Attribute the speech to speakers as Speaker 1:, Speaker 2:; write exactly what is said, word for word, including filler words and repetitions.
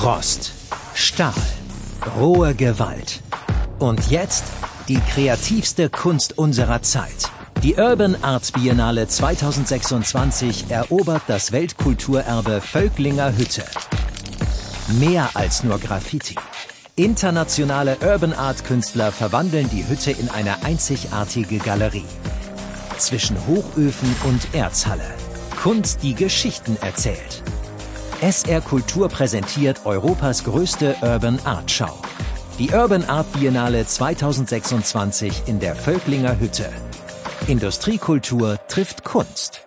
Speaker 1: Rost, Stahl, rohe Gewalt. Und jetzt die kreativste Kunst unserer Zeit. Die Urban Art Biennale zweitausendsechsundzwanzig erobert das Weltkulturerbe Völklinger Hütte. Mehr als nur Graffiti. Internationale Urban Art Künstler verwandeln die Hütte in eine einzigartige Galerie. Zwischen Hochöfen und Erzhalle. Kunst, die Geschichten erzählt. S R Kultur präsentiert Europas größte Urban Art Schau. Die Urban Art Biennale zweitausendsechsundzwanzig in der Völklinger Hütte. Industriekultur trifft Kunst.